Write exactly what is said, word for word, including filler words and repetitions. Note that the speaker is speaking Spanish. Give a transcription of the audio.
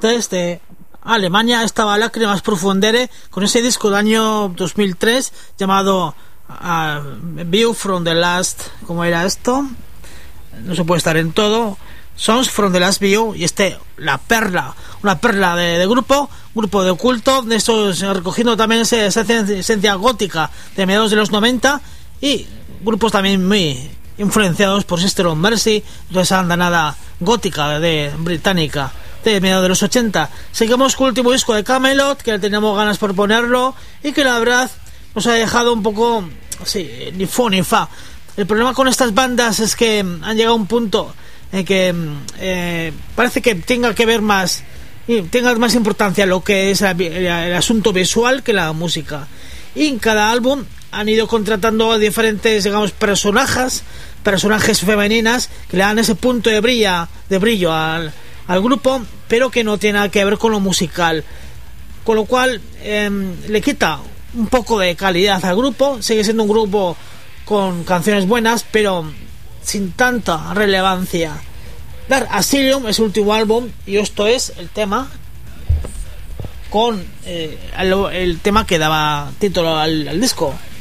desde Alemania estaba Lágrimas Profundere con ese disco del año dos mil tres llamado uh, View from the Last, ¿cómo era esto? No se puede estar en todo. Songs from the Last View, y este, la perla, una perla de, de grupo, grupo de culto, de estos, recogiendo también esa, esa esencia gótica de mediados de los noventa, y grupos también muy influenciados por Sister of Mercy, toda esa andanada gótica de británica de mediados de los ochenta. Seguimos con el último disco de Kamelot, que teníamos ganas por ponerlo, y que la verdad nos ha dejado un poco, sí, ni fu ni fa. El problema con estas bandas es que han llegado a un punto en que eh, parece que tenga que ver más y tenga más importancia lo que es el, el asunto visual que la música. Y en cada álbum han ido contratando a diferentes, digamos, personajes, personajes femeninas que le dan ese punto de brillo, de brillo al, al grupo, pero que no tiene nada que ver con lo musical, con lo cual eh, le quita un poco de calidad al grupo. Sigue siendo un grupo con canciones buenas, pero sin tanta relevancia. Dark Asylum es el último álbum, y esto es el tema con eh, el, el tema que daba título al, al disco.